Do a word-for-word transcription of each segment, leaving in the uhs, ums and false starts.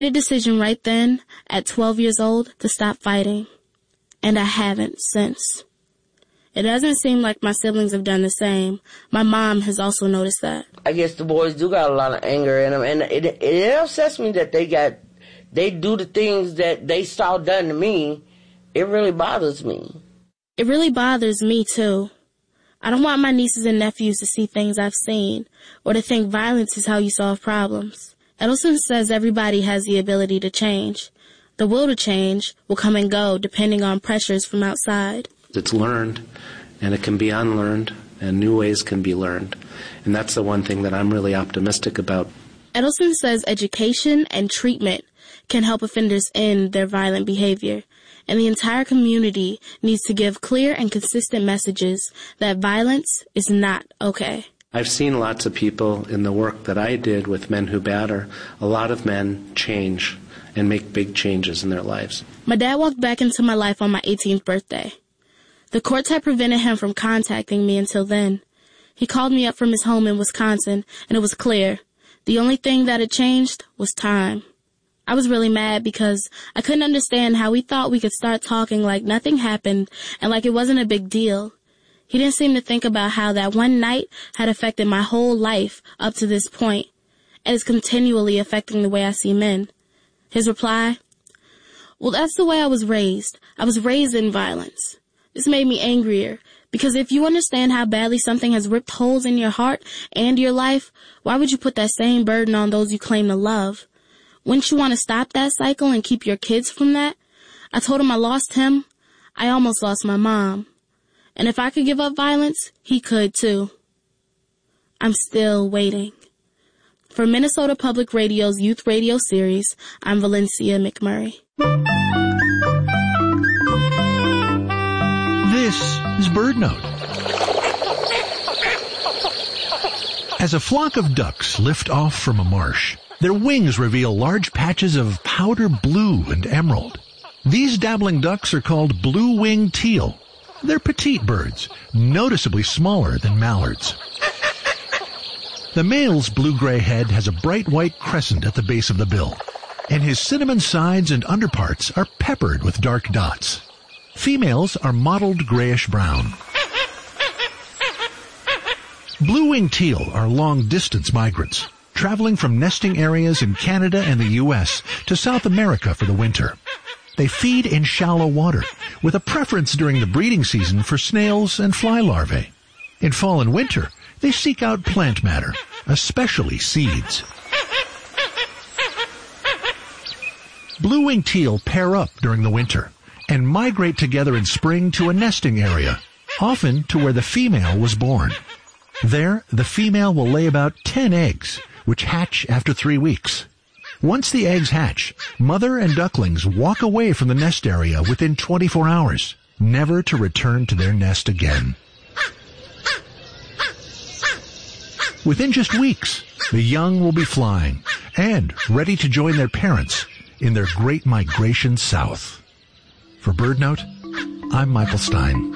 I made a decision right then, at twelve years old, to stop fighting. And I haven't since. It doesn't seem like my siblings have done the same. My mom has also noticed that. I guess the boys do got a lot of anger in them, and it, it, it upsets me that they got, they do the things that they saw done to me. It really bothers me. It really bothers me, too. I don't want my nieces and nephews to see things I've seen, or to think violence is how you solve problems. Edelson says everybody has the ability to change. The will to change will come and go depending on pressures from outside. It's learned, and it can be unlearned, and new ways can be learned. And that's the one thing that I'm really optimistic about. Edelson says education and treatment can help offenders end their violent behavior, and the entire community needs to give clear and consistent messages that violence is not okay. I've seen lots of people in the work that I did with Men Who Batter. A lot of men change and make big changes in their lives. My dad walked back into my life on my eighteenth birthday. The courts had prevented him from contacting me until then. He called me up from his home in Wisconsin, and it was clear. The only thing that had changed was time. I was really mad because I couldn't understand how he thought we could start talking like nothing happened and like it wasn't a big deal. He didn't seem to think about how that one night had affected my whole life up to this point, and is continually affecting the way I see men. His reply? Well, that's the way I was raised. I was raised in violence. This made me angrier, because if you understand how badly something has ripped holes in your heart and your life, why would you put that same burden on those you claim to love? Wouldn't you want to stop that cycle and keep your kids from that? I told him I lost him. I almost lost my mom. And if I could give up violence, he could too. I'm still waiting. For Minnesota Public Radio's Youth Radio Series, I'm Valencia McMurray. This is Bird Note. As a flock of ducks lift off from a marsh, their wings reveal large patches of powder blue and emerald. These dabbling ducks are called blue-winged teal. They're petite birds, noticeably smaller than mallards. The male's blue-gray head has a bright white crescent at the base of the bill, and his cinnamon sides and underparts are peppered with dark dots. Females are mottled grayish-brown. Blue-winged teal are long-distance migrants, traveling from nesting areas in Canada and the U S to South America for the winter. They feed in shallow water, with a preference during the breeding season for snails and fly larvae. In fall and winter, they seek out plant matter, especially seeds. Blue-winged teal pair up during the winter and migrate together in spring to a nesting area, often to where the female was born. There, the female will lay about ten eggs, which hatch after three weeks. Once the eggs hatch, mother and ducklings walk away from the nest area within twenty-four hours, never to return to their nest again. Within just weeks, the young will be flying and ready to join their parents in their great migration south. For Bird Note, I'm Michael Stein.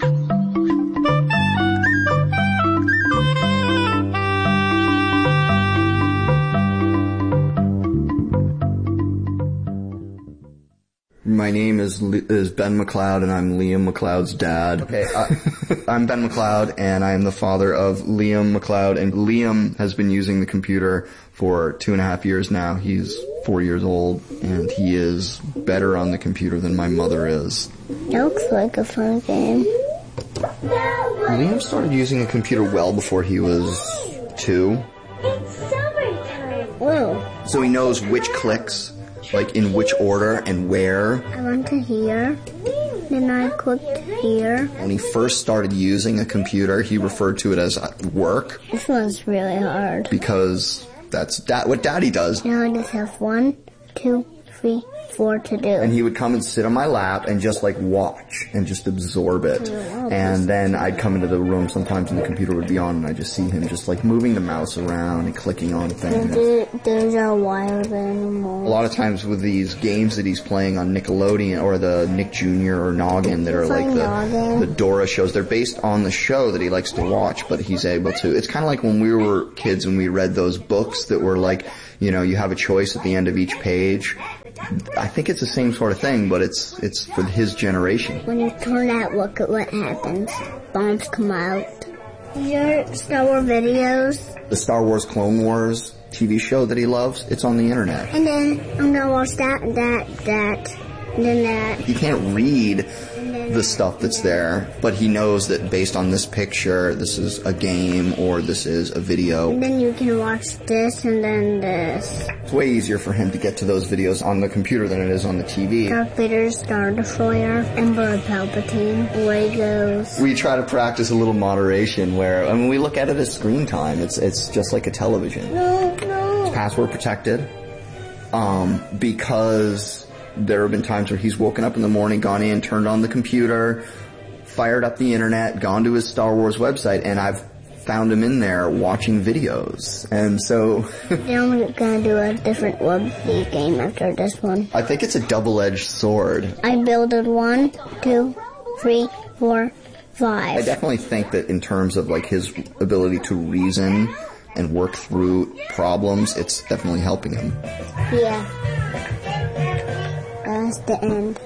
My name is is Ben McLeod, and I'm Liam McLeod's dad. Okay, uh, I'm Ben McLeod, and I am the father of Liam McLeod. And Liam has been using the computer for two and a half years now. He's four years old, and he is better on the computer than my mother is. It looks like a fun game. Liam started using a computer well before he was two. It's summertime. Whoa. So he knows which clicks, like in which order and where. I went to here, then I clicked here. When he first started using a computer, he referred to it as work. This one's really hard. Because that's da- what Daddy does. Now I just have one, two, three, for to do. And he would come and sit on my lap and just like watch and just absorb it. And then I'd come into the room sometimes and the computer would be on and I'd just see him just like moving the mouse around and clicking on things. There, there's a wild animal. A lot of times with these games that he's playing on Nickelodeon or the Nick Junior or Noggin that are like the, the Dora shows, they're based on the show that he likes to watch, but he's able to. It's kind of like when we were kids and we read those books that were like, you know, you have a choice at the end of each page. I think it's the same sort of thing, but it's it's for his generation. When you turn that, look at what happens. Bombs come out. Your Star Wars videos. The Star Wars Clone Wars T V show that he loves, it's on the internet. And then I'm gonna watch that and that, that, and then that. He can't read the stuff that's there, but he knows that based on this picture, this is a game or this is a video. And then you can watch this and then this. It's way easier for him to get to those videos on the computer than it is on the T V. Darth Vader, Star Destroyer, Emperor Palpatine, Legos. We try to practice a little moderation where, I mean, we look at it as screen time. It's it's just like a television. No, no. It's password protected. Um, because there have been times where he's woken up in the morning, gone in, turned on the computer, fired up the internet, gone to his Star Wars website, and I've found him in there watching videos. And so Now I'm gonna do a different web game after this one. I think it's a double-edged sword. I builded one, two, three, four, five. I definitely think that in terms of like his ability to reason and work through problems, it's definitely helping him. Yeah. That's the end.